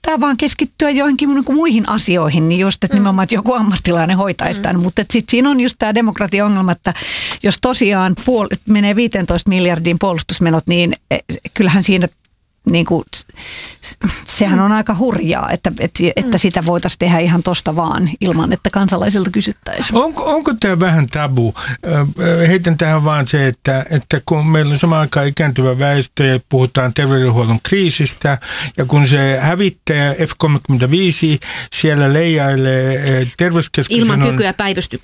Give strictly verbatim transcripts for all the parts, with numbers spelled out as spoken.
tämä vaan keskittyä joihinkin niin kuin muihin asioihin, niin just, että mm. nimenomaan, että joku ammattilainen hoitaisi tämän. Mm. Mutta sitten siinä on just tämä demokratia-ongelma, että jos tosiaan puol- menee viisitoista miljardin puolustusmenot, niin kyllähän siinä niin kuin, sehän on aika hurjaa, että, että, että sitä voitaisiin tehdä ihan tosta vaan ilman, että kansalaisilta kysyttäisiin. Onko, onko tämä vähän tabu? Heitän tähän vaan se, että, että kun meillä on samaan aikaan ikääntyvä väestö ja puhutaan terveydenhuollon kriisistä ja kun se hävittäjä F kolmekymmentäviisi siellä leijailee terveyskeskuksen... Ilman on, kykyä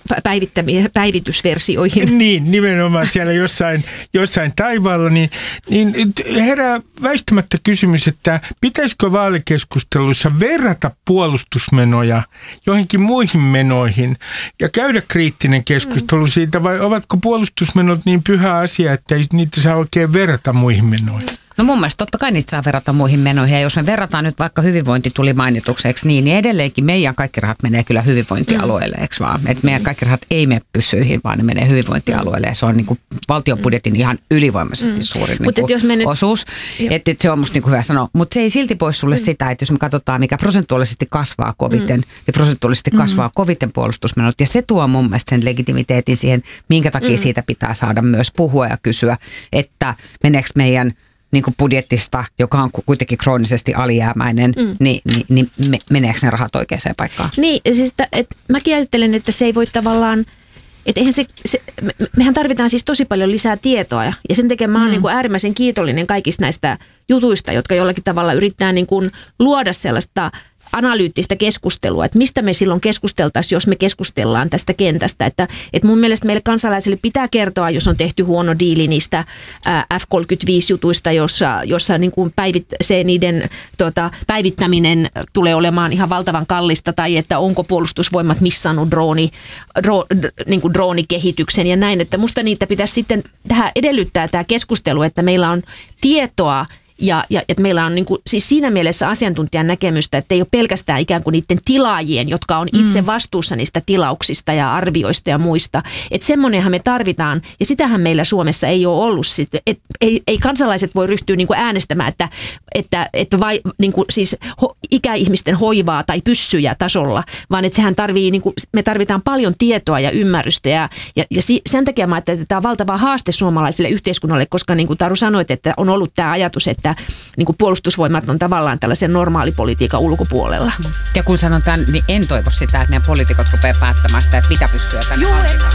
päivitysversioihin. Niin, nimenomaan siellä jossain, jossain taivaalla, niin, niin herää väistämättä kysymys, että pitäisikö vaalikeskusteluissa verrata puolustusmenoja joihinkin muihin menoihin ja käydä kriittinen keskustelu siitä, vai ovatko puolustusmenot niin pyhä asia, että ei niitä saa oikein verrata muihin menoihin? No mun mielestä totta kai niitä saa verrata muihin menoihin. Ja jos me verrataan nyt vaikka hyvinvointi tuli mainitukseksi niin, niin edelleenkin meidän kaikki rahat menee kyllä hyvinvointialueelle, eikö vaan? Että meidän kaikki rahat ei mene pyssyihin, vaan ne menee hyvinvointialueelle. Ja se on niin kuin valtion budjetin ihan ylivoimaisesti suurin mm. niin kuin nyt, osuus. Että et se on musta niin kuin hyvä sanoa. Mutta se ei silti pois sulle mm. sitä, että jos me katsotaan, mikä prosentuaalisesti kasvaa koviten, mm. niin prosentuaalisesti mm. kasvaa koviten puolustusmenot. Ja se tuo mun mielestä sen legitimiteetin siihen, minkä takia mm. siitä pitää saada myös puhua ja kysyä, että meneekö meidän niin kuin budjettista, joka on kuitenkin kroonisesti alijäämäinen, mm. niin, niin, niin meneekö ne rahat oikeaan paikkaan? Niin, siis että, että mäkin ajattelen, että se ei voi tavallaan, että eihän se, se, mehän tarvitaan siis tosi paljon lisää tietoa ja sen takia mä oon mm. niin kuin äärimmäisen kiitollinen kaikista näistä jutuista, jotka jollakin tavalla yrittää niin kuin luoda sellaista analyyttistä keskustelua, että mistä me silloin keskusteltaisiin, jos me keskustellaan tästä kentästä. Että, että mun mielestä meille kansalaisille pitää kertoa, jos on tehty huono diili niistä F kolmekymmentäviisi-jutuista, jossa, jossa niin kuin päivit, se niiden tota, päivittäminen tulee olemaan ihan valtavan kallista, tai että onko puolustusvoimat missannut drooni, dro, niin kuin droonikehityksen ja näin. Että musta niitä pitäisi sitten tähän edellyttää tämä keskustelu, että meillä on tietoa, Ja, ja että meillä on niin kuin, siis siinä mielessä asiantuntijan näkemystä, että ei ole pelkästään ikään kuin niiden tilaajien, jotka on itse vastuussa niistä tilauksista ja arvioista ja muista. Että semmoinenhan me tarvitaan, ja sitähän meillä Suomessa ei ole ollut. Sit, et, ei, ei kansalaiset voi ryhtyä niin kuin äänestämään, että, että, että vai, niin kuin, siis ho, ikäihmisten hoivaa tai pyssyjä tasolla, vaan että sehän tarvii, niin kuin, me tarvitaan paljon tietoa ja ymmärrystä. Ja, ja, ja sen takia mä ajattelen, että tämä on valtava haaste suomalaiselle yhteiskunnalle, koska niin kuin Taru sanoit, että on ollut tämä ajatus, että niin kuin puolustusvoimat on tavallaan tällaisen normaalipolitiikan ulkopuolella. Ja kun sanon tämän, niin en toivo sitä, että meidän poliitikot rupeaa päättämään sitä, että mitä pyssyä tänne hankitaan.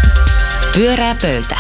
Pyörää pöytä.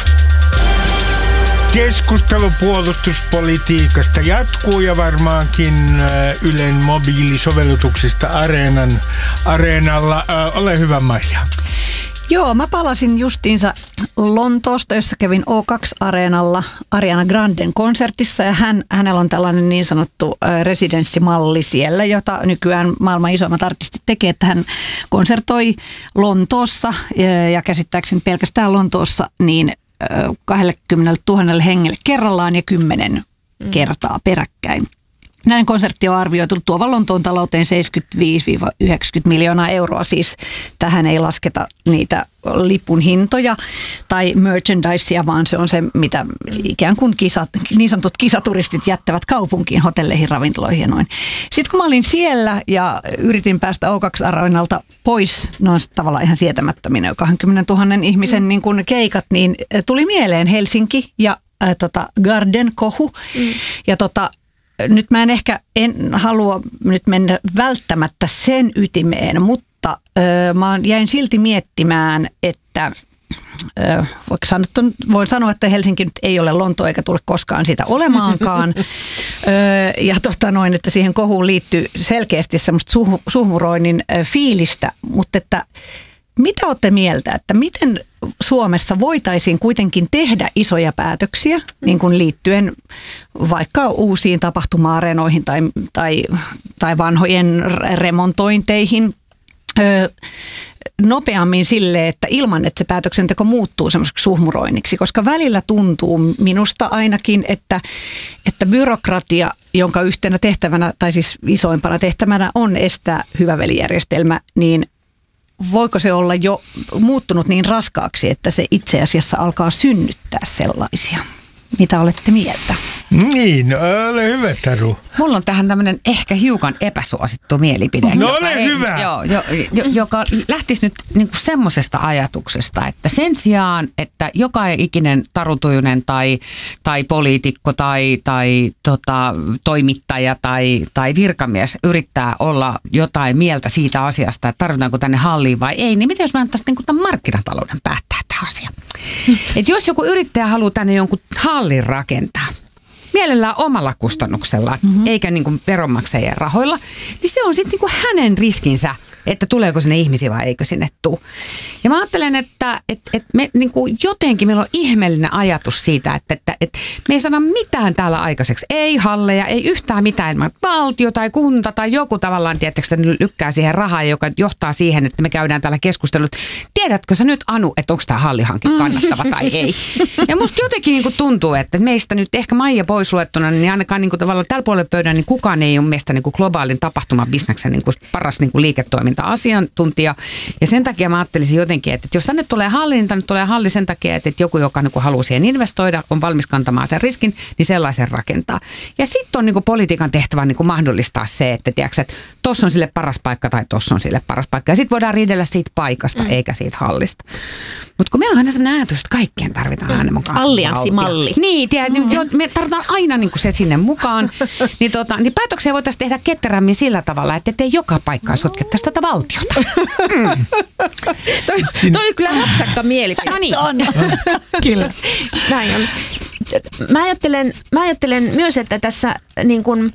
Keskustelu puolustuspolitiikasta jatkuu ja varmaankin Ylen mobiilisovellutuksesta Areenan, Areenalla. Ole hyvä, Maija. Joo, mä palasin justiinsa Lontoosta, jossa kävin O kaksi Areenalla Ariana Granden konsertissa, ja hän, hänellä on tällainen niin sanottu residenssimalli siellä, jota nykyään maailman isoimmat artistit tekee, että hän konsertoi Lontoossa ja käsittääkseni pelkästään Lontoossa niin kaksikymmentätuhatta hengelle kerrallaan ja kymmenen mm. kertaa peräkkäin. Näin konsertti on arvioitu tuovan Lontoon talouteen seitsemänkymmentäviisi yhdeksänkymmentä miljoonaa euroa, siis tähän ei lasketa niitä lipun hintoja tai merchandisea, vaan se on se, mitä ikään kuin kisat, niin sanotut kisaturistit jättävät kaupunkiin, hotelleihin, ravintoloihin ja noin. Sitten kun mä olin siellä ja yritin päästä O kaksi Areenalta pois, ne on tavallaan ihan sietämättömiä kaksikymmentätuhatta ihmisen mm. niin kuin keikat, niin tuli mieleen Helsinki ja äh, tota Garden kohu mm. ja tota nyt mä en ehkä en halua nyt mennä välttämättä sen ytimeen, mutta ö, mä jäin silti miettimään, että ö, sanottu, voin sanoa, että Helsinki nyt ei ole Lontoa eikä tule koskaan sitä olemaankaan. ö, ja tota noin, että siihen kohuun liittyy selkeästi semmoista suh, suhmuroinnin ö, fiilistä, mutta että mitä olette mieltä, että miten Suomessa voitaisiin kuitenkin tehdä isoja päätöksiä niin kuin liittyen vaikka uusiin tapahtuma-areenoihin tai, tai, tai vanhojen remontointeihin öö, nopeammin sille, että ilman, että se päätöksenteko muuttuu semmoiseksi suhmuroinniksi, koska välillä tuntuu minusta ainakin, että, että byrokratia, jonka yhtenä tehtävänä tai siis isoimpana tehtävänä on estää hyvä velijärjestelmä, niin voiko se olla jo muuttunut niin raskaaksi, että se itse asiassa alkaa synnyttää sellaisia? Mitä olette mieltä? Niin, ole hyvä, Taru. Mulla on tähän tämmöinen ehkä hiukan epäsuosittu mielipide. No joka ole ei, hyvä. Joo, jo, jo, joka lähtisi nyt niinku semmoisesta ajatuksesta, että sen sijaan, että joka ikinen tarutujunen tai, tai poliitikko tai, tai tota, toimittaja tai, tai virkamies yrittää olla jotain mieltä siitä asiasta, että tarvitaanko tänne halliin vai ei, niin miten jos me antaisiin niinku tämän markkinatalouden päättää tämä asia? Et jos joku yrittäjä haluaa tänne jonkun hallin rakentaa, mielellään omalla kustannuksellaan, mm-hmm. eikä niin kuin veronmaksajien rahoilla, niin se on sitten niin kuin hänen riskinsä, että tuleeko sinne ihmisiä vai eikö sinne tule. Ja mä ajattelen, että, että, että me niin kuin jotenkin meillä on ihmeellinen ajatus siitä, että, että, että me ei saada mitään täällä aikaiseksi. Ei halleja, ei yhtään mitään. Valtio tai kunta tai joku tavallaan, tietysti lykkää siihen rahaa, joka johtaa siihen, että me käydään täällä keskustelut. Tiedätkö sä nyt, Anu, että onko tämä hallihanke kannattava tai ei? Ja musta jotenkin niin kuin tuntuu, että meistä nyt ehkä Maija pois luettuna, niin ainakaan niin kuin tavallaan tällä puolella pöydän, niin kukaan ei ole meistä niin kuin globaalin tapahtumabisneksen niin kuin paras niin kuin liiketoiminta asiantuntija. Ja sen takia mä ajattelisin jotenkin, että jos tänne tulee halli, niin tänne tulee halli sen takia, että joku, joka niin kuin haluaa siihen investoida, on valmis kantamaan sen riskin, niin sellaisen rakentaa. Ja sitten on niin kuin politiikan tehtävä niin kuin mahdollistaa se, että tiedätkö, että tossa on sille paras paikka tai tossa on sille paras paikka. Ja sitten voidaan riidellä siitä paikasta mm. eikä siitä hallista. Mutta kun meillä on aina sellainen ajatus, että kaikkeen tarvitaan aina mukaan. Allianssimalli. Niin, tiedät, mm. jo, me tarvitaan aina niin kuin se sinne mukaan. niin, tota, niin päätöksiä voitaisiin tehdä ketterämmin sillä tavalla, että ettei joka paikkaa sotkettaisi tätä valtiota. Mm. toi, toi on kyllä rapsakka mielipide. No niin. On. Kyllä. Näin on. Mä ajattelen, mä ajattelen myös, että tässä niin kuin,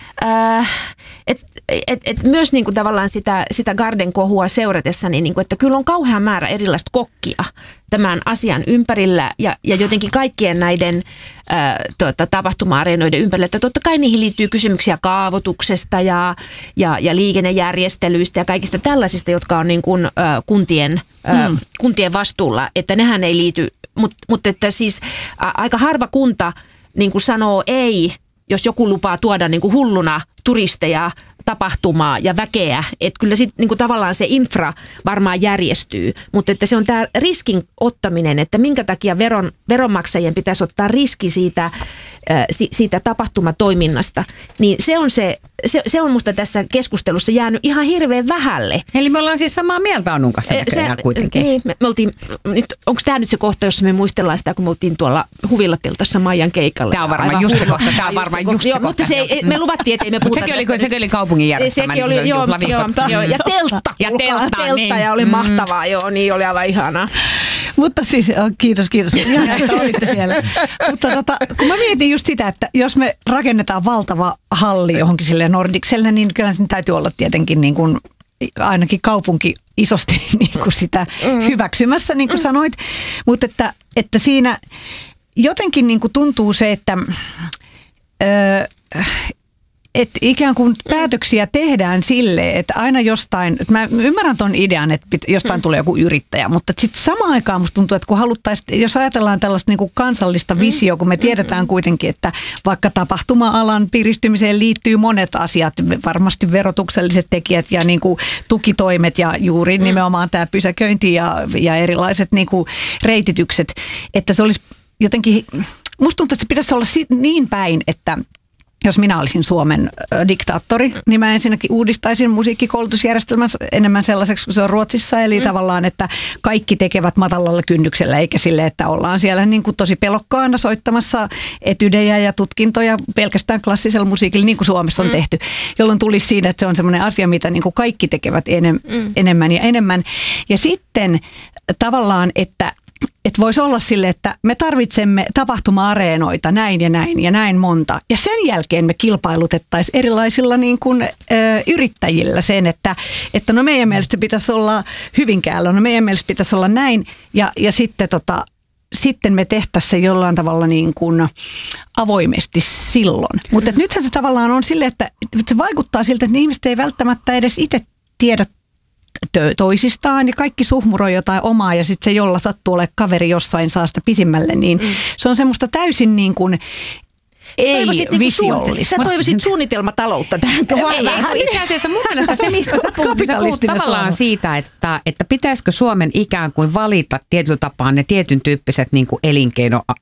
äh, et, et, et myös niin kuin tavallaan sitä, sitä Garden kohua seuratessa, niin, niin kuin, että kyllä on kauhean määrä erilaista kokkia tämän asian ympärillä ja, ja jotenkin kaikkien näiden äh, tuota, tapahtuma-areenoiden ympärillä. Että totta kai niihin liittyy kysymyksiä kaavoituksesta ja, ja, ja liikennejärjestelyistä ja kaikista tällaisista, jotka on niin kuin, äh, kuntien, äh, hmm. kuntien vastuulla, että nehän ei liity, mutta mut että siis ä, aika harva kunta niin kuin sanoo ei, jos joku lupaa tuoda niin kuin hulluna turisteja, tapahtumaa ja väkeä, että kyllä sitten niinku tavallaan se infra varmaan järjestyy, mutta että se on tämä riskin ottaminen, että minkä takia veron, veronmaksajien pitäisi ottaa riski siitä, äh, si, siitä tapahtumatoiminnasta, niin se on, se, se, se on musta tässä keskustelussa jäänyt ihan hirveän vähälle. Eli me ollaan siis samaa mieltä Annun kanssa näköjään kuitenkin. Niin, me, me oltiin, nyt, onko tämä nyt se kohta, jossa me muistellaan sitä, kun me oltiin tuolla Huvilatiltassa Maijan keikalla. Tämä on varmaan just se kohta, tämä on varmaan just se kohta. Mutta se, me luvattiin, että ei me puhuta tästä. Sekin oli kaupungin järjestämä. Sekin oli, joo, joo, joo, ja teltta. Ja teltta, teltta niin. Ja oli mahtavaa, joo, niin oli aivan ihanaa. Mutta siis, kiitos, kiitos. Ihan, että olitte siellä. Mutta tota, kun mä mietin just sitä, että jos me rakennetaan valtava halli johonkin sille Nordicselle, niin kyllä sen täytyy olla tietenkin niin kuin ainakin kaupunki isosti niin kuin sitä hyväksymässä, niin kuin sanoit. Mutta että, että siinä jotenkin niin kuin tuntuu se, että Öö, että ikään kuin päätöksiä tehdään silleen, että aina jostain, että mä ymmärrän ton idean, että jostain tulee joku yrittäjä, mutta sitten samaan aikaan musta tuntuu, että kun haluttaisiin, jos ajatellaan tällaista niin kuin kansallista visioa, kun me tiedetään kuitenkin, että vaikka tapahtuma-alan piristymiseen liittyy monet asiat, varmasti verotukselliset tekijät ja niin kuin tukitoimet ja juuri nimenomaan tämä pysäköinti ja, ja erilaiset niin kuin reititykset, että se olisi jotenkin, musta tuntuu, että se pitäisi olla niin päin, että jos minä olisin Suomen diktaattori, niin mä ensinnäkin uudistaisin musiikkikoulutusjärjestelmän enemmän sellaiseksi kuin se on Ruotsissa. Eli mm. tavallaan, että kaikki tekevät matalalla kynnyksellä, eikä sille, että ollaan siellä niin kuin tosi pelokkaana soittamassa etydejä ja tutkintoja pelkästään klassisella musiikilla, niin kuin Suomessa on mm. tehty. Jolloin tulisi siinä, että se on semmoinen asia, mitä niin kuin kaikki tekevät enem, mm. enemmän ja enemmän. Ja sitten tavallaan, että Että voisi olla sille, että me tarvitsemme tapahtuma-areenoita näin ja näin ja näin monta. Ja sen jälkeen me kilpailutettaisiin erilaisilla niin kuin, ö, yrittäjillä sen, että, että no meidän mielestä pitäisi olla Hyvinkäällä, no meidän mielestä pitäisi olla näin. Ja, ja sitten, tota, sitten me tehtäisiin se jollain tavalla niin kuin avoimesti silloin. Mutta nythän se tavallaan on sille, että se vaikuttaa siltä, että ihmiset ei välttämättä edes itse tiedä toisistaan ja kaikki suhmuroi jotain omaa ja sitten se, jolla sattuu olemaan kaveri jossain saa sitä pisimmälle, niin mm. se on semmoista täysin niin kuin ei visiollista. Sä toivoisit suunnitelmataloutta tähän kohdallaan. Itse asiassa mun mielestä se, mistä sä puhut, sä puhut tavallaan siitä, että, että pitäisikö Suomen ikään kuin valita tietyllä tapaa ne tietyn tyyppiset niin kuin elinkeino,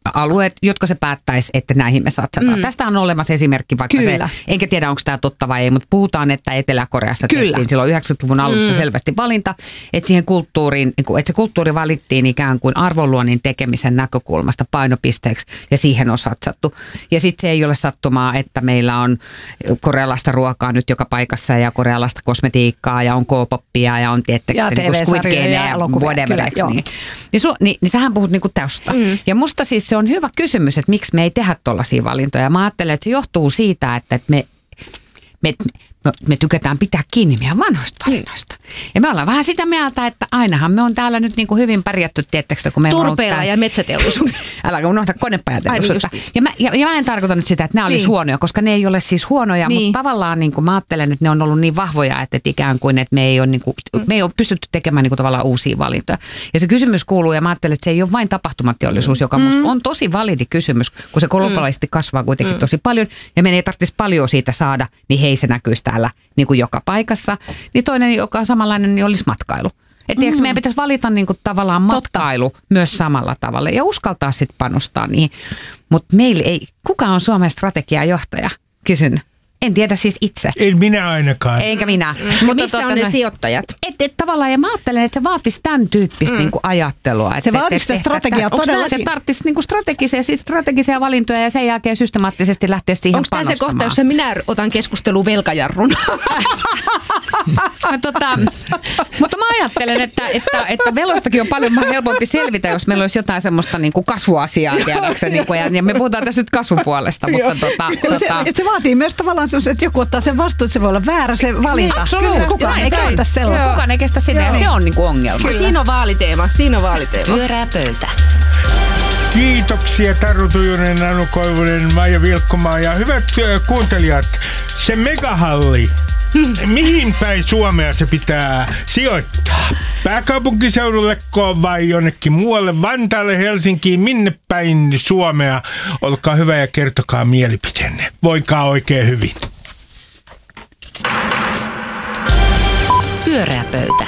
alueet, jotka se päättäisi, että näihin me satsataan. Mm. Tästä on olemassa esimerkki, vaikka Kyllä. se, enkä tiedä onko tämä totta vai ei, mutta puhutaan, että Etelä-Koreassa Kyllä. tehtiin silloin yhdeksänkymmentäluvun alussa mm. selvästi valinta, että siihen kulttuuriin, että se kulttuuri valittiin ikään kuin arvonluonnin tekemisen näkökulmasta painopisteeksi ja siihen on satsattu. Ja sitten se ei ole sattumaa, että meillä on korealaista ruokaa nyt joka paikassa ja korealaista kosmetiikkaa ja on K-poppia ja on tiettekistä niin Squid Game ja, ja whatever. Niin. Niin, su, niin, niin sähän puhut niinku tästä. Mm. Ja musta siis se on hyvä kysymys, että miksi me ei tehdä tollaisia valintoja. Mä ajattelen, että se johtuu siitä, että, että me, me, me tykätään pitää kiinni meidän vanhoista valinnoista. Ja me ollaan vähän sitä mieltä, että ainahan me on täällä nyt niinku hyvin pärjätty, tiettekö, kun me turpeella ja metsäteollisuus. Älä unohda konepajateollisuutta. Ja mä, ja, ja mä en tarkoita nyt sitä, että nämä olisi niin. huonoja, koska ne ei ole siis huonoja, niin. mutta tavallaan niin kuin mä ajattelen, että ne on ollut niin vahvoja, että, että ikään kuin, että me ei ole, niin kuin, me ei ole pystytty tekemään niin kuin tavallaan uusia valintoja. Ja se kysymys kuuluu, ja mä ajattelen, että se ei ole vain tapahtumateollisuus, joka mm. musta on tosi validi kysymys, kun se globaalisti mm. kasvaa kuitenkin mm. tosi paljon, ja meidän ei tarvitsisi paljon siitä saada, niin hei se näkyisi täällä niin kuin joka paikassa. Niin toinen, joka on samanlainen, niin olisi matkailu. Että mm. meidän pitäisi valita niin kuin tavallaan matkailu Totta. myös samalla tavalla ja uskaltaa sitten panostaa niihin. Mutta meillä ei, kuka on Suomen strategiajohtaja? Kysyn. En tiedä siis itse. En minä ainakaan. Eikä minä. Mm. Mutta missä on ne no, sijoittajat? Et, et, tavallaan, ja mä ajattelen, että se vaatisi tämän tyyppistä mm. niinku ajattelua. Et, se vaatisi sitä strategiaa todellakin. Se tarvitsisi niinku strategisia, siis strategisia valintoja ja sen jälkeen systemaattisesti lähteä siihen Onko panostamaan. Onko tämä se kohta, jossa minä otan keskustelun velkajarrun? no, tota, mutta mä ajattelen, että, että, että veloistakin on paljon helpompi selvitä, jos meillä olisi jotain semmoista niinku kasvuasiaa, tiedäksä, niinku, ja, ja me puhutaan tässä nyt kasvupuolesta. Mutta tota, tota, se, se vaatii myös tavallaan semmoista, että joku ottaa sen vastuun, se voi olla väärä se valinta. Niin, kukaan ei kestä sellaista. Kukaan ei kestä sitä, ja se on niinku ongelma. Kyllä. Siinä on vaaliteema, siinä on vaaliteema. Pyörää pöytä. Kiitoksia Taru Tujunen, Anu Koivunen, Maija Vilkkomaa ja hyvät kuuntelijat, se megahalli. Mihin päin Suomea se pitää sijoittaa? Pääkaupunkiseudulleko vai jonnekin muualle, Vantaalle, Helsinkiin, minne päin Suomea? Olkaa hyvä ja kertokaa mielipiteenne. Voikaa oikein hyvin. Pyörää pöytä.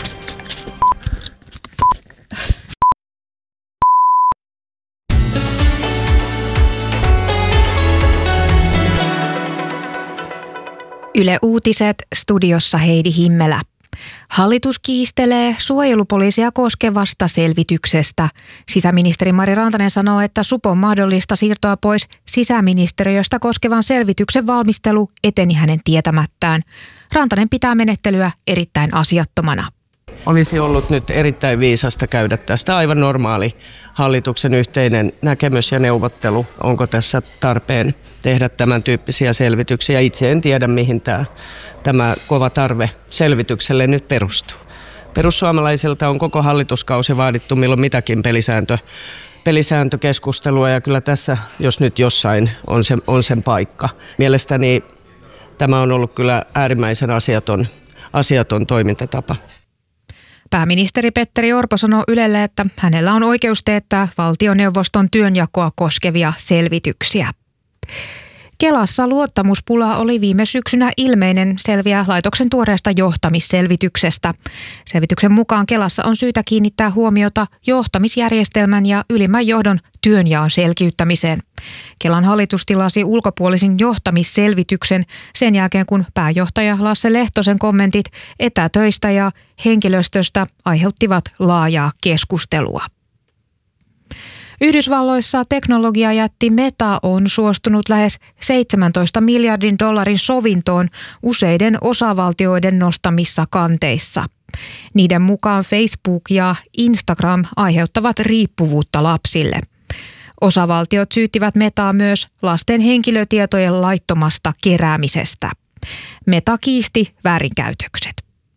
Yle Uutiset, studiossa Heidi Himmelä. Hallitus kiistelee suojelupoliisia koskevasta selvityksestä. Sisäministeri Mari Rantanen sanoo, että supon mahdollista siirtoa pois sisäministeriöstä koskevan selvityksen valmistelu eteni hänen tietämättään. Rantanen pitää menettelyä erittäin asiattomana. Olisi ollut nyt erittäin viisasta käydä tästä aivan normaali hallituksen yhteinen näkemys ja neuvottelu. Onko tässä tarpeen tehdä tämän tyyppisiä selvityksiä? Itse en tiedä, mihin tämä, tämä kova tarve selvitykselle nyt perustuu. Perussuomalaisilta on koko hallituskausi vaadittu milloin mitäkin pelisääntö, pelisääntökeskustelua ja kyllä tässä, jos nyt jossain, on, se, on sen paikka. Mielestäni tämä on ollut kyllä äärimmäisen asiaton, asiaton toimintatapa. Pääministeri Petteri Orpo sanoo Ylelle, että hänellä on oikeus teettää valtioneuvoston työnjakoa koskevia selvityksiä. Kelassa luottamuspula oli viime syksynä ilmeinen, selviää laitoksen tuoreesta johtamisselvityksestä. Selvityksen mukaan Kelassa on syytä kiinnittää huomiota johtamisjärjestelmän ja ylimmän johdon työnjaon selkiyttämiseen. Kelan hallitus tilasi ulkopuolisen johtamisselvityksen sen jälkeen, kun pääjohtaja Lasse Lehtosen kommentit etätöistä ja henkilöstöstä aiheuttivat laajaa keskustelua. Yhdysvalloissa teknologiajätti Meta on suostunut lähes seitsemäntoista miljardin dollarin sovintoon useiden osavaltioiden nostamissa kanteissa. Niiden mukaan Facebook ja Instagram aiheuttavat riippuvuutta lapsille. Osavaltiot syyttivät Metaa myös lasten henkilötietojen laittomasta keräämisestä. Meta kiisti väärinkäytökset.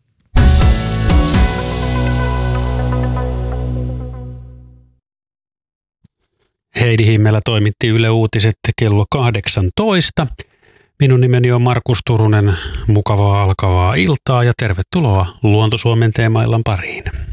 Heidi Himmelä toimitti Yle Uutiset kello kahdeksantoista. Minun nimeni on Markus Turunen. Mukavaa alkavaa iltaa ja tervetuloa Luonto Suomen teemaillan pariin.